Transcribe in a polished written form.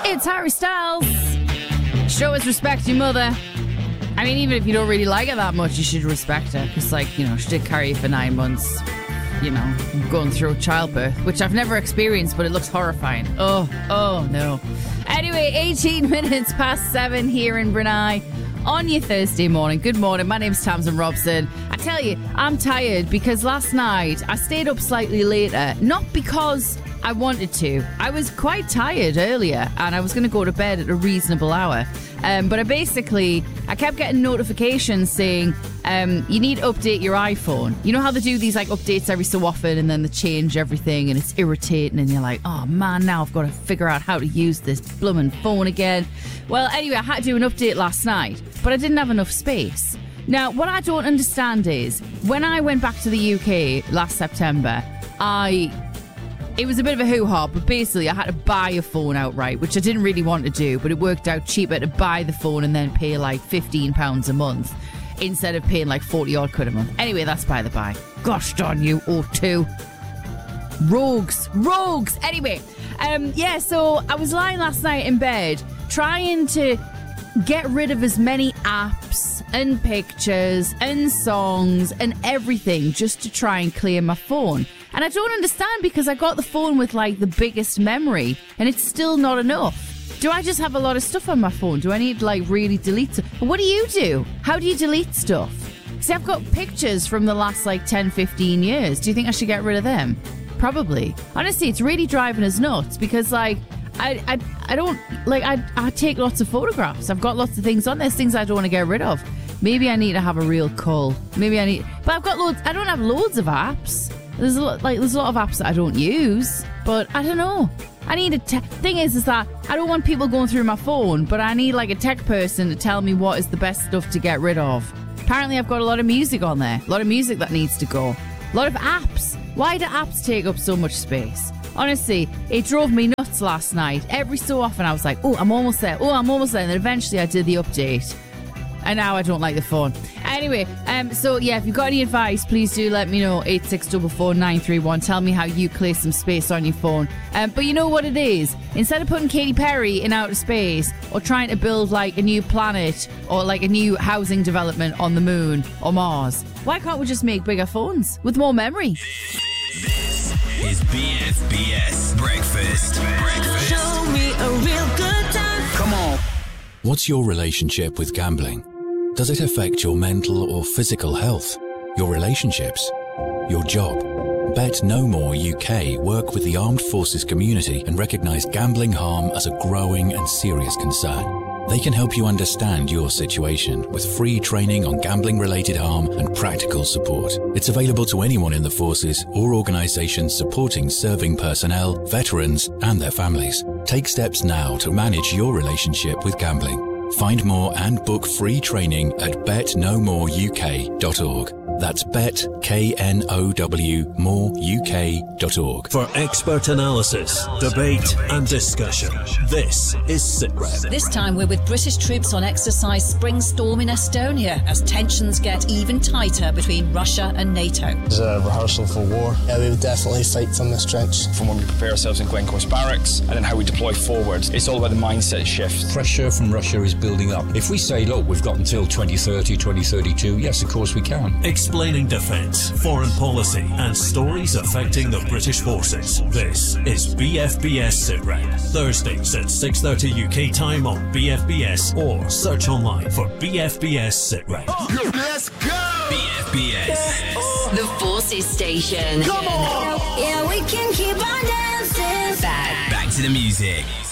It's Harry Styles. Show us respect your mother. I mean, even if you don't really like her that much, you should respect her. Because, like, you know, she did carry you for 9 months, you know, going through childbirth, which I've never experienced, but it looks horrifying. Oh, no. Anyway, 18 minutes past 7 here in Brunei on your Thursday morning. Good morning. My name's Tamsin Robson. I tell you, I'm tired because last night I stayed up slightly later, not because I wanted to. I was quite tired earlier and I was going to go to bed at a reasonable hour. But I kept getting notifications saying, you need to update your iPhone. You know how they do these like updates every so often and then they change everything and it's irritating and you're like, oh man, now I've got to figure out how to use this blooming phone again. Well, anyway, I had to do an update last night, but I didn't have enough space. Now, what I don't understand is when I went back to the UK last September, it was a bit of a hoo-ha, but basically I had to buy a phone outright, which I didn't really want to do, but it worked out cheaper to buy the phone and then pay like £15 a month instead of paying like 40 odd quid a month. Anyway, that's by the by. Gosh darn you, O2. Rogues. Anyway, so I was lying last night in bed trying to get rid of as many apps and pictures and songs and everything just to try and clear my phone. And I don't understand because I got the phone with like the biggest memory and it's still not enough. Do I just have a lot of stuff on my phone? Do I need to like really delete stuff? What do you do? How do you delete stuff? See, I've got pictures from the last like 10, 15 years. Do you think I should get rid of them? Probably. Honestly, it's really driving us nuts because like I don't like I take lots of photographs. I've got lots of things on. There's things I don't want to get rid of. Maybe I need to have a real cull. But I've got loads. I don't have loads of apps. There's a lot of apps that I don't use, but I don't know. I need thing is that I don't want people going through my phone, but I need like a tech person to tell me what is the best stuff to get rid of. Apparently I've got a lot of music on there. A lot of music that needs to go. A lot of apps. Why do apps take up so much space? Honestly, it drove me nuts last night. Every so often I was like, oh, I'm almost there. And then eventually I did the update. And now I don't like the phone. Anyway, so yeah, if you've got any advice, please do let me know. 8644931. Tell me how you clear some space on your phone. But you know what it is? Instead of putting Katy Perry in outer space or trying to build like a new planet or like a new housing development on the moon or Mars, why can't we just make bigger phones with more memory? This is BFBS Breakfast. Show me a real good time. Come on. What's your relationship with gambling? Does it affect your mental or physical health? Your relationships? Your job? Bet No More UK work with the armed forces community and recognise gambling harm as a growing and serious concern. They can help you understand your situation with free training on gambling-related harm and practical support. It's available to anyone in the forces or organisations supporting serving personnel, veterans and their families. Take steps now to manage your relationship with gambling. Find more and book free training at betnomoreuk.org. That's betnow.moreuk.org. For expert analysis, debate and discussion, this is SITREP. This time we're with British troops on exercise Spring Storm in Estonia as tensions get even tighter between Russia and NATO. It's a rehearsal for war. Yeah, we would definitely fight from this trench. From when we prepare ourselves in Glencore's barracks and then how we deploy forward. It's all about the mindset shift. Pressure from Russia is building up. If we say, look, we've got until 2030, 2032, yes, of course we can. Explaining defence, foreign policy and stories affecting the British forces. This is BFBS SITREP. Thursdays at 6:30 UK time on BFBS or search online for BFBS SITREP. Let's go! BFBS. The Forces Station. Come on! Yeah, we can keep on dancing. Back to the music.